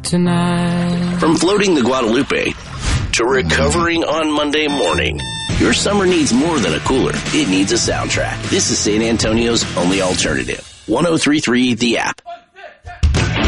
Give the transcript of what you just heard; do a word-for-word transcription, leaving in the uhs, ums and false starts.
tonight. From floating the Guadalupe to recovering on Monday morning, your summer needs more than a cooler. It needs a soundtrack. This is San Antonio's only alternative. one oh three point three The App.